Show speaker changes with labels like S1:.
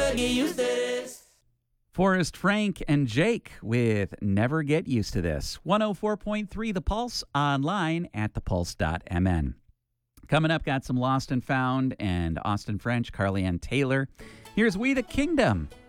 S1: Forrest Frank and Jake with Never Get Used to This. 104.3 The Pulse, online at thepulse.mn. Coming up, got some Lost and Found and Austin French, Carly Ann Taylor. Here's We the Kingdom